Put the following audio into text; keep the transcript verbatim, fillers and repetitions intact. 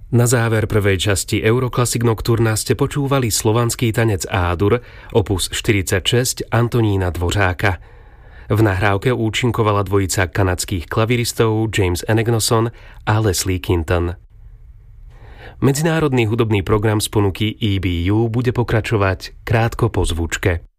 Na záver prvej časti Euroclassic Nocturna ste počúvali slovanský tanec Ádur, opus štyridsaťšesť Antonína Dvořáka. V nahrávke účinkovala dvojica kanadských klaviristov James Anagnoson a Leslie Kinton. Medzinárodný hudobný program z ponuky é bé ú bude pokračovať krátko po zvučke.